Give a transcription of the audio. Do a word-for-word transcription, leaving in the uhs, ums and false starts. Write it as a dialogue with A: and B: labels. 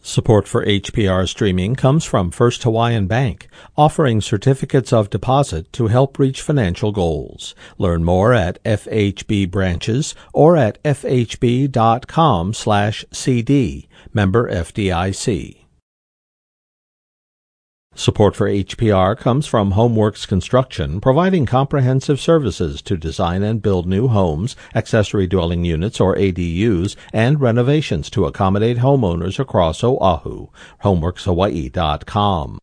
A: Support for H P R streaming comes from First Hawaiian Bank, offering certificates of deposit to help reach financial goals. Learn more at F H B branches or at f h b dot com slash c d. Member F D I C. Support for H P R comes from Homeworks Construction, providing comprehensive services to design and build new homes, accessory dwelling units or A D Us, and renovations to accommodate homeowners across Oahu. homeworks hawaii dot com.